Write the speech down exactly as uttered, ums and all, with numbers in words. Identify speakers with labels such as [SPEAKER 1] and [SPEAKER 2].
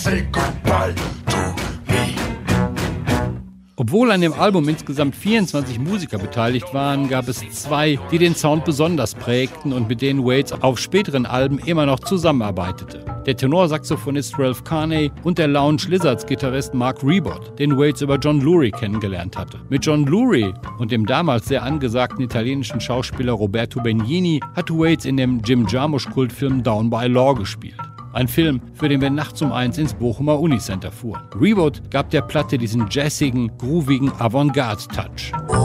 [SPEAKER 1] say goodbye to me.
[SPEAKER 2] Obwohl an dem Album insgesamt vierundzwanzig Musiker beteiligt waren, gab es zwei, die den Sound besonders prägten und mit denen Waits auf späteren Alben immer noch zusammenarbeitete. Der Tenorsaxophonist Ralph Carney und der Lounge Lizards-Gitarrist Mark Ribot, den Waits über John Lurie kennengelernt hatte. Mit John Lurie und dem damals sehr angesagten italienischen Schauspieler Roberto Benigni hatte Waits in dem Jim Jarmusch-Kultfilm Down by Law gespielt. Ein Film, für den wir nachts um eins ins Bochumer Unicenter fuhren. Ribot gab der Platte diesen jazzigen, groovigen Avantgarde-Touch.